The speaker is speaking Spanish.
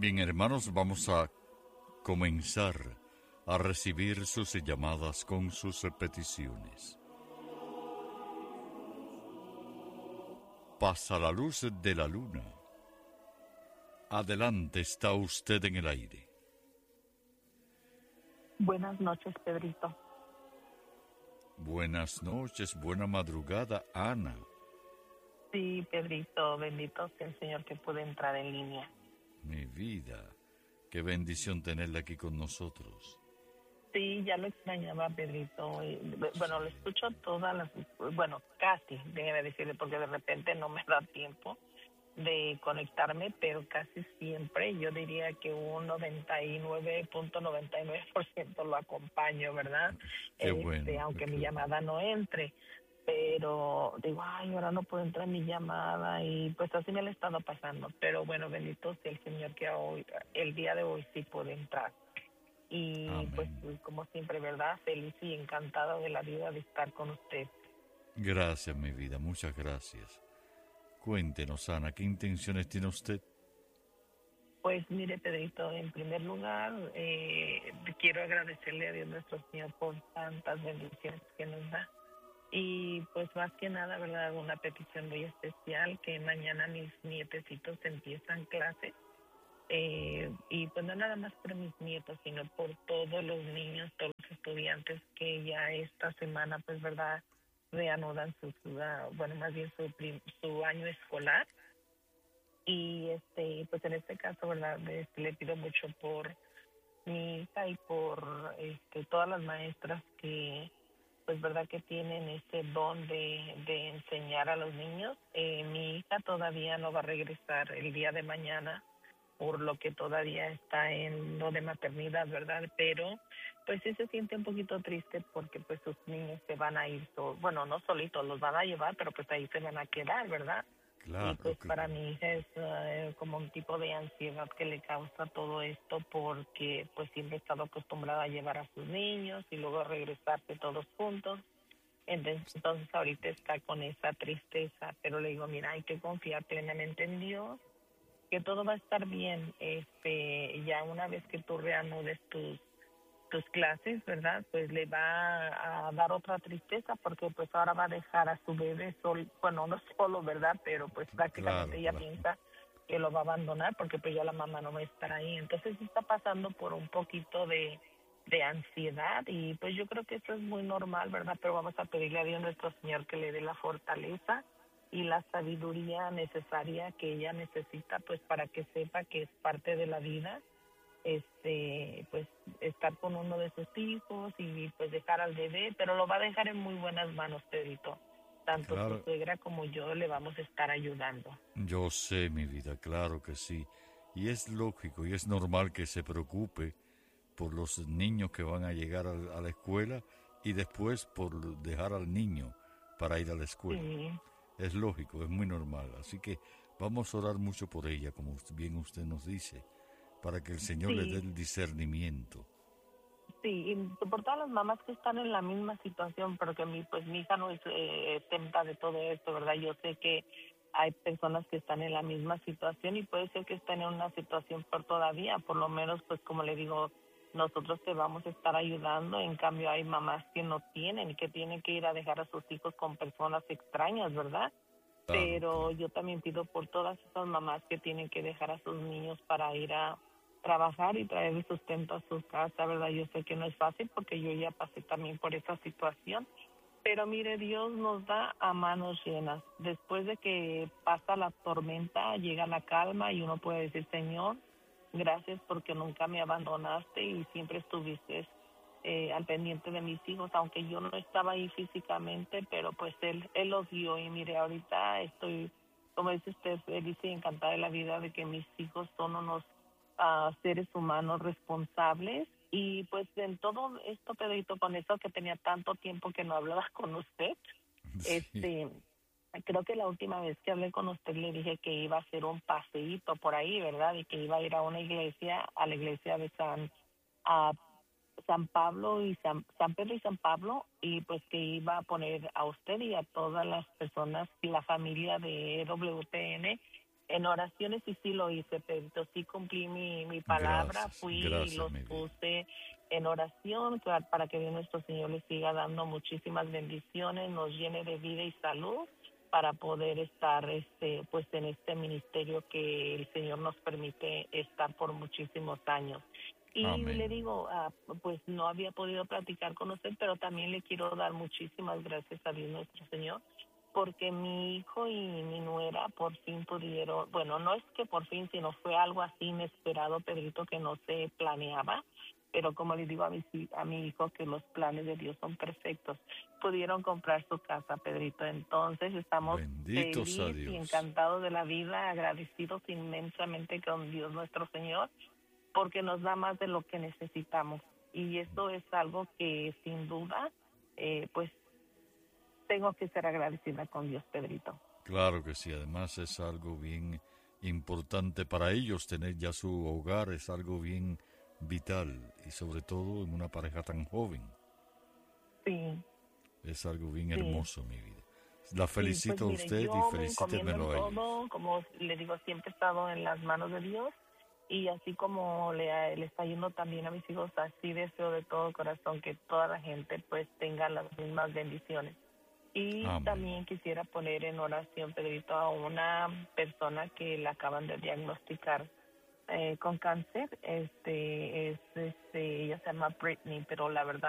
Bien, hermanos, vamos a comenzar a recibir sus llamadas con sus peticiones. Pasa la luz de la luna. Adelante, está usted en el aire. Buenas noches, Pedrito. Buenas noches, buena madrugada, Ana. Sí, Pedrito, bendito sea el Señor que pude entrar en línea. Mi vida, qué bendición tenerla aquí con nosotros. Sí, ya lo extrañaba, Pedrito. Bueno, lo escucho casi, déjeme decirle, porque de repente no me da tiempo de conectarme, pero casi siempre, yo diría que un 99.99% lo acompaño, ¿verdad? Qué bueno. Aunque mi llamada no entre, pero digo, ay, ahora no puedo entrar en mi llamada, y pues así me lo he estado pasando, pero bueno, bendito sea el Señor que hoy, el día de hoy sí pude entrar. Y Amén. pues como siempre, ¿verdad? Feliz y encantada de la vida de estar con usted. Gracias, mi vida, muchas gracias. Cuéntenos, Ana, ¿qué intenciones tiene usted? Pues mire, Pedrito, en primer lugar, quiero agradecerle a Dios nuestro Señor por tantas bendiciones que nos da. Y pues más que nada, ¿verdad? Una petición muy especial, que mañana mis nietecitos empiezan clases. Y pues no nada más por mis nietos, sino por todos los niños, todos los estudiantes que ya esta semana, pues, ¿verdad?, reanudan su año escolar. Y pues en este caso, ¿verdad?, le pido mucho por mi hija y por todas las maestras que, pues, verdad, que tienen ese don de enseñar a los niños. Mi hija todavía no va a regresar el día de mañana, por lo que todavía está en lo de maternidad, ¿verdad? Pero pues sí se siente un poquito triste porque pues sus niños se van a ir, no solitos, los van a llevar, pero pues ahí se van a quedar, ¿verdad? Y Claro, pues para claro. mi hija es como un tipo de ansiedad que le causa todo esto, porque pues siempre ha estado acostumbrada a llevar a sus niños y luego regresarse todos juntos. Entonces ahorita está con esa tristeza, pero le digo, mira, hay que confiar plenamente en Dios, que todo va a estar bien. Ya una vez que tú reanudes tus clases, ¿verdad? Pues le va a dar otra tristeza, porque pues ahora va a dejar a su bebé solo, bueno, no solo, ¿verdad? Pero pues prácticamente Claro, ella claro. piensa que lo va a abandonar, porque pues ya la mamá no va a estar ahí. Entonces sí está pasando por un poquito de ansiedad, y pues yo creo que eso es muy normal, ¿verdad? Pero vamos a pedirle a Dios nuestro Señor que le dé la fortaleza y la sabiduría necesaria que ella necesita, pues para que sepa que es parte de la vida, pues estar con uno de sus hijos y pues dejar al bebé, pero lo va a dejar en muy buenas manos, Pedrito. Tanto su Claro, suegra como yo le vamos a estar ayudando. yo sé, mi vida, claro que sí. Y es lógico y es normal que se preocupe por los niños que van a llegar a la escuela y después por dejar al niño para ir a la escuela. Sí, Es lógico, es muy normal. Así que vamos a orar mucho por ella, como bien usted nos dice, para que el Señor le dé sí, el discernimiento. sí, y por todas las mamás que están en la misma situación, porque mi hija no es exenta de todo esto, ¿verdad? Yo sé que hay personas que están en la misma situación, y puede ser que estén en una situación peor todavía. Por lo menos, pues como le digo, nosotros te vamos a estar ayudando. En cambio, hay mamás que no tienen y que tienen que ir a dejar a sus hijos con personas extrañas, ¿verdad? Claro, Pero claro. yo también pido por todas esas mamás que tienen que dejar a sus niños para ir a trabajar y traer el sustento a su casa, ¿verdad? Yo sé que no es fácil, porque yo ya pasé también por esa situación, pero mire, Dios nos da a manos llenas. Después de que pasa la tormenta, llega la calma, y uno puede decir, Señor, gracias porque nunca me abandonaste y siempre estuviste al pendiente de mis hijos, aunque yo no estaba ahí físicamente, pero pues Él los dio. Y mire, ahorita estoy, como dice usted, feliz y encantada de la vida de que mis hijos son unos seres humanos responsables. Y pues en todo esto, Pedrito, con eso que tenía tanto tiempo que no hablaba con usted, Sí, creo que la última vez que hablé con usted le dije que iba a hacer un paseíto por ahí, ¿verdad? Y que iba a ir a una iglesia, a la iglesia de a San Pablo y San Pedro y San Pablo, y pues que iba a poner a usted y a todas las personas y la familia de WTN En oraciones y sí lo hice, Pedrito, sí cumplí mi palabra, fui y Gracias, los mi vida. puse en oración para que Dios nuestro Señor les siga dando muchísimas bendiciones, nos llene de vida y salud para poder estar pues en este ministerio que el Señor nos permite estar por muchísimos años. Y le Amén. digo, pues no había podido platicar con usted, pero también le quiero dar muchísimas gracias a Dios nuestro Señor, porque mi hijo y mi nuera por fin pudieron, bueno, no es que por fin, sino fue algo así inesperado, Pedrito, que no se planeaba, pero como le digo a mi hijo que los planes de Dios son perfectos, pudieron comprar su casa, Pedrito. Entonces estamos Bendito sea felices y Dios. encantados de la vida, agradecidos inmensamente con Dios nuestro Señor, porque nos da más de lo que necesitamos. Y eso es algo que sin duda, pues tengo que ser agradecida con Dios, Pedrito. Claro que sí, además es algo bien importante para ellos tener ya su hogar, es algo bien vital y sobre todo en una pareja tan joven. Sí, Es algo bien sí. hermoso, mi vida. La Sí, pues felicito a mire, usted y yo me encomiendo en felicítemelo a ellos. todo, como le digo, siempre he estado en las manos de Dios y así como le está yendo también a mis hijos, así deseo de todo corazón que toda la gente pues tenga las mismas bendiciones. Y Amén. también quisiera poner en oración, Pedrito, a una persona que le acaban de diagnosticar con cáncer. Ella se llama Britney, pero la verdad